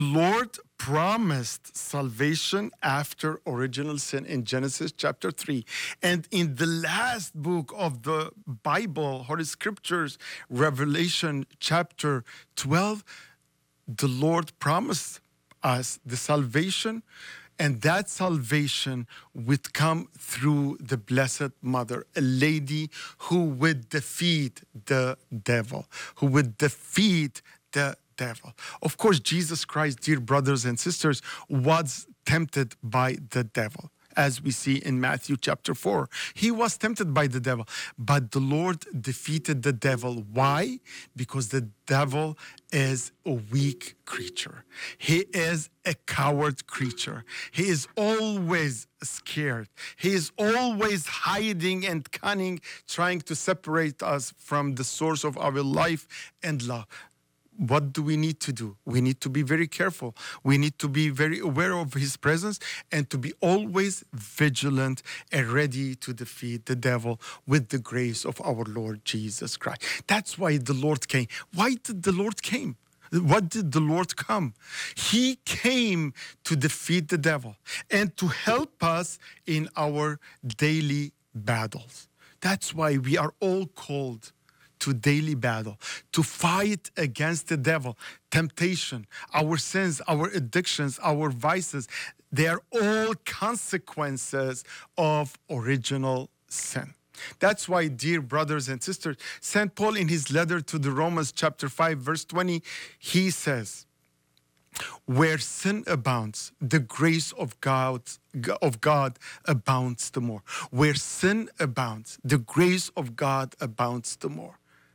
Lord promised salvation after original sin in Genesis chapter 3. And in the last book of the Bible, Holy Scriptures, Revelation chapter 12, the Lord promised us the salvation, and that salvation would come through the Blessed Mother, a lady who would defeat the devil, who would defeat the devil. Of course, Jesus Christ, dear brothers and sisters, was tempted by the devil. As we see in Matthew chapter 4, he was tempted by the devil, but the Lord defeated the devil. Why? Because the devil is a weak creature. He is a coward creature. He is always scared. He is always hiding and cunning, trying to separate us from the source of our life and love. What do we need to do? We need to be very careful. We need to be very aware of his presence and to be always vigilant and ready to defeat the devil with the grace of our Lord Jesus Christ. That's why the Lord came. Why did the Lord came? What did the Lord come? He came to defeat the devil and to help us in our daily battles. That's why we are all called to daily battle, to fight against the devil, temptation, our sins, our addictions, our vices. They are all consequences of original sin. That's why, dear brothers and sisters, St. Paul in his letter to the Romans chapter 5, verse 20, he says, where sin abounds, the grace of God abounds the more. Where sin abounds, the grace of God abounds the more.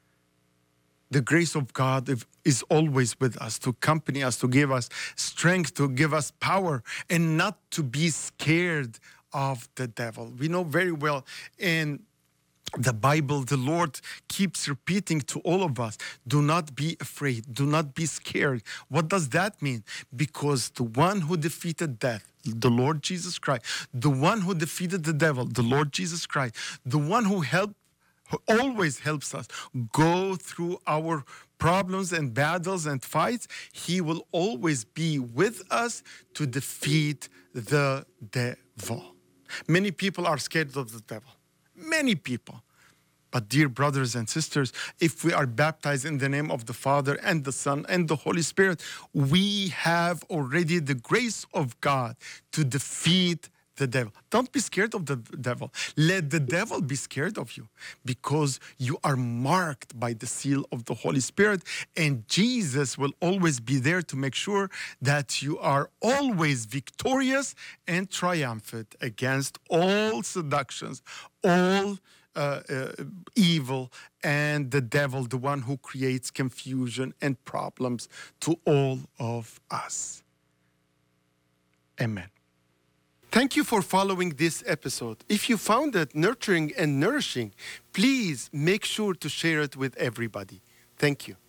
The grace of God is always with us, to accompany us, to give us strength, to give us power, and not to be scared of the devil. We know very well in the Bible, the Lord keeps repeating to all of us, do not be afraid, do not be scared. What does that mean? Because the one who defeated death, the Lord Jesus Christ, the one who defeated the devil, the Lord Jesus Christ, the one who always helps us go through our problems and battles and fights, he will always be with us to defeat the devil. Many people are scared of the devil. Many people. But dear brothers and sisters, if we are baptized in the name of the Father and the Son and the Holy Spirit, we have already the grace of God to defeat the devil. Don't be scared of the devil. Let the devil be scared of you, because you are marked by the seal of the Holy Spirit, and Jesus will always be there to make sure that you are always victorious and triumphant against all seductions, all evil, and the devil, the one who creates confusion and problems to all of us. Amen. Thank you for following this episode. If you found it nurturing and nourishing, please make sure to share it with everybody. Thank you.